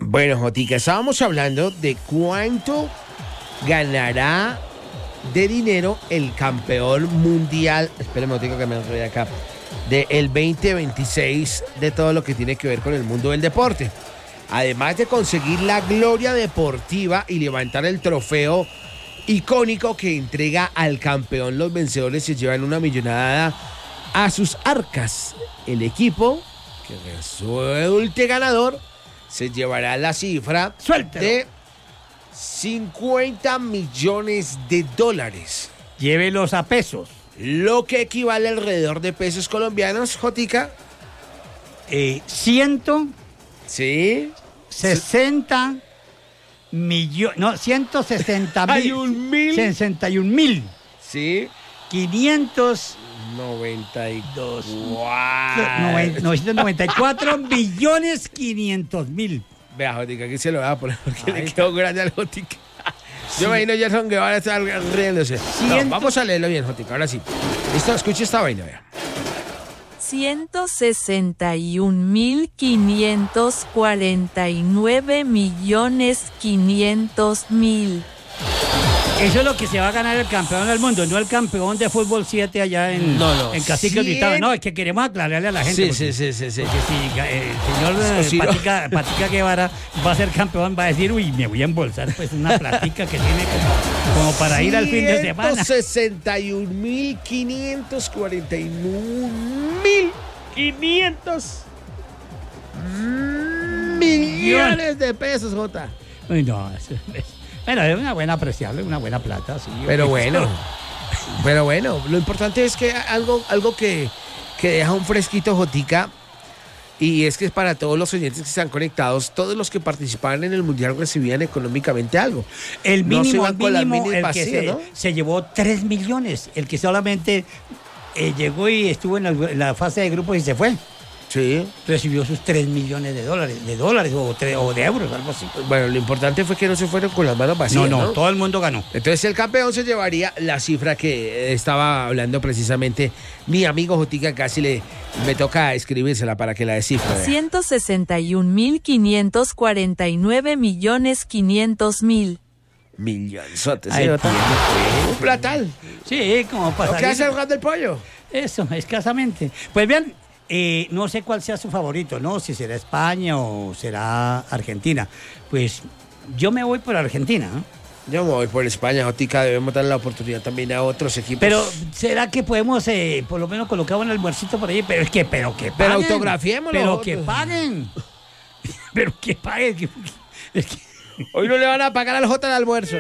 Bueno, Jotica, estábamos hablando de cuánto ganará de dinero el campeón mundial, espérame, Jotica, que me enredé acá, del 2026, de todo lo que tiene que ver con el mundo del deporte. Además de conseguir la gloria deportiva y levantar el trofeo icónico que entrega al campeón, los vencedores se llevan una millonada a sus arcas. El equipo que resulte ganador se llevará la cifra de $50 millones. Llévelos a pesos. Lo que equivale alrededor de pesos colombianos, Jotica. 160 millones, no, 161.000. Sí. 592. Wow. 994 millones 500.000. Vea, Jotica, aquí se lo voy a poner porque le quedó grande al Jotica. Yo me imagino Gerson Guevara estar riéndose. No, vamos a leerlo bien, Jotica, ahora sí. Listo, escuche esta vaina, vea. 161.549.500.000. Eso es lo que se va a ganar el campeón del mundo, no el campeón de fútbol 7 allá en Cacique Gritado. No, es que queremos aclararle a la gente. Sí. Que si el señor Patica Guevara va a ser campeón, va a decir, uy, me voy a embolsar pues una platica que tiene como para ir al fin de semana. 161.541.500 millones de pesos, Jota. Uy, no, bueno, es una buena apreciable, una buena plata, sí. Pero bueno, lo importante es que algo que deja un fresquito, Jotica, y es que es para todos los oyentes que están conectados, todos los que participaban en el Mundial recibían económicamente algo. El mínimo, el vacío, que ¿no? se llevó 3 millones, el que solamente llegó y estuvo en la fase de grupos y se fue. Sí. Recibió sus $3 millones de dólares o de euros, algo así. Bueno, lo importante fue que no se fueron con las manos vacías. No, todo el mundo ganó. Entonces el campeón se llevaría la cifra que estaba hablando precisamente mi amigo Jotica, casi me toca escribírsela para que la descifre. 161.549.500.000. Millonzotes. Ahí tiene, un platal. Sí, como pasa. ¿Qué hace el gas del pollo? Eso, escasamente. Pues bien, no sé cuál sea su favorito, ¿no? Si será España o será Argentina. Pues yo me voy por Argentina, ¿no? Yo me voy por España, Jotica. Debemos dar la oportunidad también a otros equipos. Pero, ¿será que podemos, por lo menos, colocar un almuercito por ahí? Pero que paguen. Pero autografiémoslo. Pero que paguen. Pero que paguen. Es que... Hoy no le van a pagar al J el almuerzo.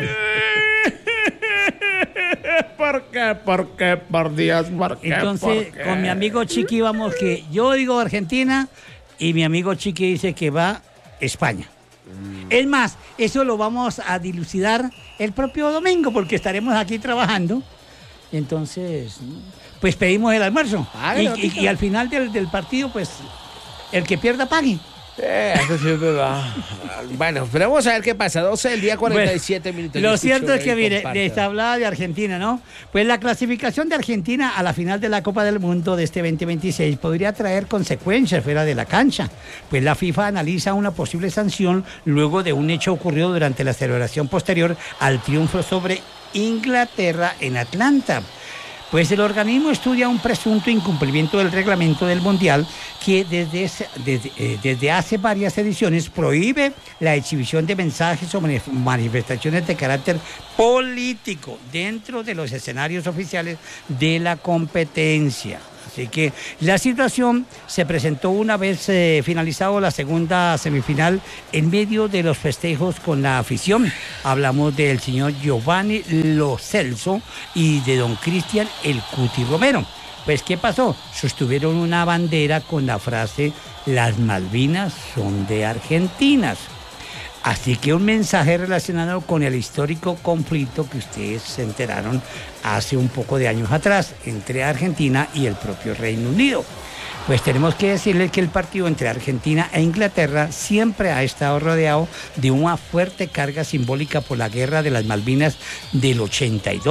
¿Por qué? Por Dios, ¿por qué? Entonces, con mi amigo Chiqui vamos que yo digo Argentina y mi amigo Chiqui dice que va España. Es más, eso lo vamos a dilucidar el propio domingo porque estaremos aquí trabajando. Entonces, pues pedimos el almuerzo. Y al final del partido, pues, el que pierda pague. Eso sí es verdad. Bueno, pero vamos a ver qué pasa. 12 del día, 47 minutos. Lo cierto es que, mire, les hablaba de Argentina, ¿no? Pues la clasificación de Argentina a la final de la Copa del Mundo de este 2026 podría traer consecuencias fuera de la cancha. Pues la FIFA analiza una posible sanción luego de un hecho ocurrido durante la celebración posterior al triunfo sobre Inglaterra en Atlanta. Pues el organismo estudia un presunto incumplimiento del reglamento del Mundial que desde hace varias ediciones prohíbe la exhibición de mensajes o manifestaciones de carácter político dentro de los escenarios oficiales de la competencia. Así que la situación se presentó una vez finalizado la segunda semifinal en medio de los festejos con la afición. Hablamos del señor Giovanni Lo Celso y de don Cristian El Cuti Romero. Pues, ¿qué pasó? Sostuvieron una bandera con la frase "Las Malvinas son de argentinas". Así que un mensaje relacionado con el histórico conflicto que ustedes se enteraron hace un poco de años atrás entre Argentina y el propio Reino Unido. Pues tenemos que decirles que el partido entre Argentina e Inglaterra siempre ha estado rodeado de una fuerte carga simbólica por la guerra de las Malvinas del 82.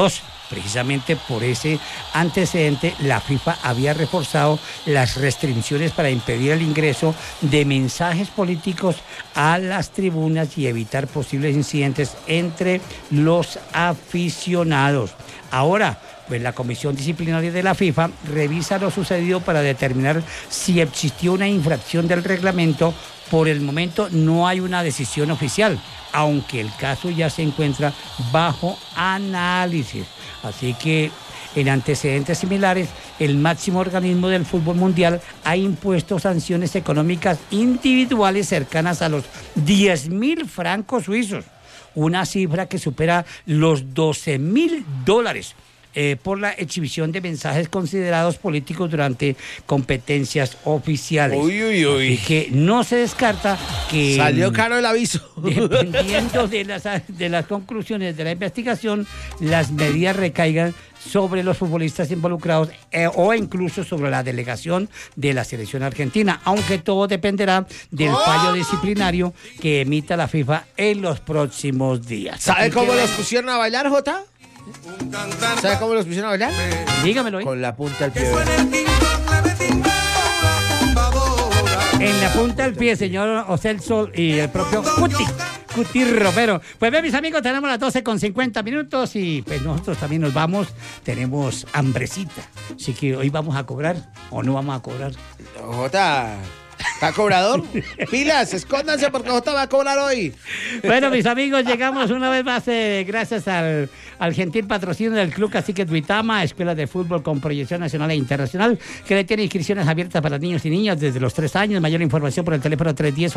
Precisamente por ese antecedente, la FIFA había reforzado las restricciones para impedir el ingreso de mensajes políticos a las tribunas y evitar posibles incidentes entre los aficionados. Ahora, pues la Comisión Disciplinaria de la FIFA revisa lo sucedido para determinar si existió una infracción del reglamento. Por el momento no hay una decisión oficial, aunque el caso ya se encuentra bajo análisis. Así que en antecedentes similares, el máximo organismo del fútbol mundial ha impuesto sanciones económicas individuales cercanas a los 10.000 francos suizos, una cifra que supera los $12.000. Por la exhibición de mensajes considerados políticos durante competencias oficiales. Así que no se descarta que... Salió caro el aviso. Dependiendo de las conclusiones de la investigación, las medidas recaigan sobre los futbolistas involucrados o incluso sobre la delegación de la selección argentina, aunque todo dependerá del fallo disciplinario que emita la FIFA en los próximos días. ¿Sabe cómo los pusieron a bailar, Jota? ¿Sabe cómo los pusieron a bailar? Dígamelo. Con la punta del pie. En la punta del pie, señor Ocelso y el propio Cuti Romero. Pues bien, mis amigos, tenemos las 12:50 y pues nosotros también nos vamos. Tenemos hambrecita. Así que hoy vamos a cobrar o no vamos a cobrar. Jota, ¿está cobrador? Pilas, escóndanse porque Jota va a cobrar hoy. Bueno, mis amigos, llegamos una vez más gracias al gentil patrocinio del Club Cacique Duitama, escuela de fútbol con proyección nacional e internacional, que le tiene inscripciones abiertas para niños y niñas desde los 3 años. Mayor información por el teléfono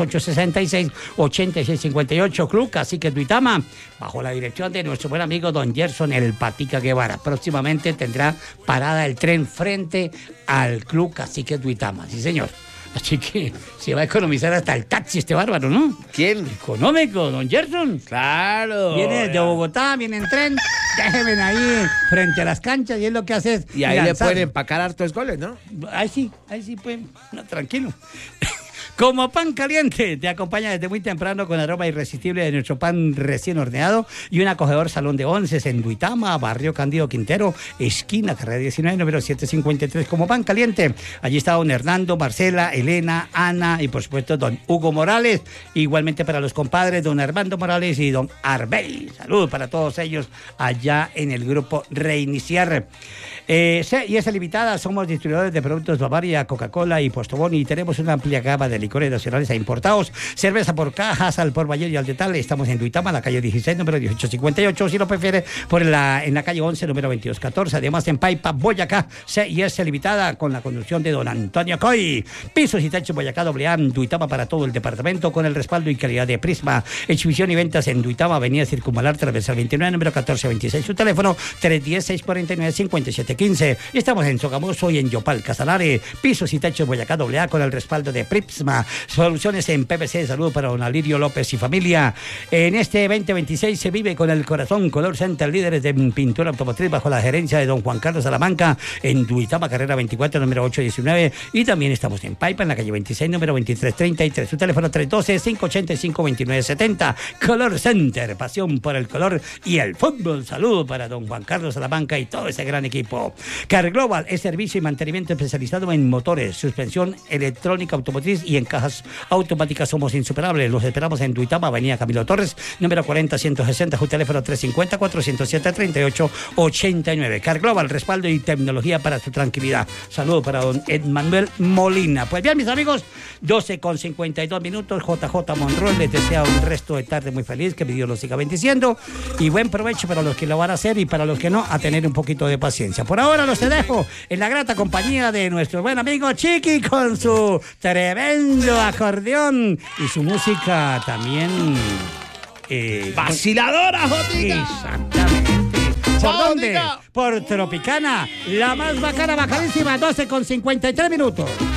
310-866-8658. Club Cacique Duitama, bajo la dirección de nuestro buen amigo don Gerson El Patica Guevara. Próximamente tendrá parada el tren frente al Club Cacique Duitama. Sí, señor. Así que se va a economizar hasta el taxi este bárbaro, ¿no? ¿Quién? Económico, don Gerson. Claro. Viene de Bogotá, viene en tren, déjenme ahí frente a las canchas y es lo que hace. Y ahí le pueden empacar hartos goles, ¿no? Ahí sí, pues, no, tranquilo. Como pan caliente, te acompaña desde muy temprano con aroma irresistible de nuestro pan recién horneado y un acogedor salón de onces en Duitama, barrio Cándido Quintero, esquina carrera 19, número 753. Como pan caliente, allí está don Hernando, Marcela, Elena, Ana y por supuesto don Hugo Morales. Igualmente para los compadres, don Armando Morales y don Arbey. Salud para todos ellos allá en el grupo Reiniciar. Y limitada, somos distribuidores de productos Bavaria, Coca-Cola y Postobón y tenemos una amplia gama de licores nacionales e importados, cerveza por cajas, al por mayor y al detalle. Estamos en Duitama, la calle 16, número 1858, si lo prefiere, en la calle 11, número 2214. Además en Paipa, Boyacá, CIS Limitada, con la conducción de don Antonio Coy. Pisos y techos Boyacá AA, Duitama para todo el departamento, con el respaldo y calidad de Prisma. Exhibición y ventas en Duitama, avenida Circunvalar, transversal 29, número 1426. Su teléfono 310-649-5715. Y estamos en Sogamoso y en Yopal Casanare. Pisos y techos Boyacá AA, con el respaldo de Prisma. Soluciones en PVC. Saludo para don Alirio López y familia. En este 2026 se vive con el corazón. Color Center, líderes de pintura automotriz bajo la gerencia de don Juan Carlos Salamanca, en Duitama, carrera 24, número 819. Y también estamos en Paipa, en la calle 26, número 2333. Su teléfono 312-585-2970. Color Center, pasión por el color y el fútbol. Saludo para don Juan Carlos Salamanca y todo ese gran equipo. Car Global es servicio y mantenimiento especializado en motores, suspensión electrónica automotriz y en cajas automáticas. Somos insuperables. Los esperamos en Duitama, avenida Camilo Torres, número 40-160, su teléfono 350-407-3889. Car Global, respaldo y tecnología para su tranquilidad. Saludos para don Edmanuel Molina. Pues bien, mis amigos, 12:52. JJ Monroy les desea un resto de tarde muy feliz, que mi Dios los siga bendiciendo y buen provecho para los que lo van a hacer y para los que no, a tener un poquito de paciencia. Por ahora los dejo en la grata compañía de nuestro buen amigo Chiqui con su tremendo acordeón y su música también vaciladora, Jotica. Exactamente. ¿Por dónde? Por Tropicana, la más bacana, bacanísima, 12:53.